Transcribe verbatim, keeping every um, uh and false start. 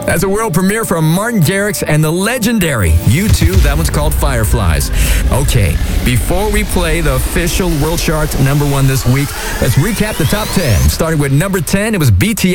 That's a world premiere from Martin Garrix and the legendary U two. That one's called Fireflies. Okay, before we play the official World Chart number one this week, let's recap the top ten. Starting with number ten, it was B T S.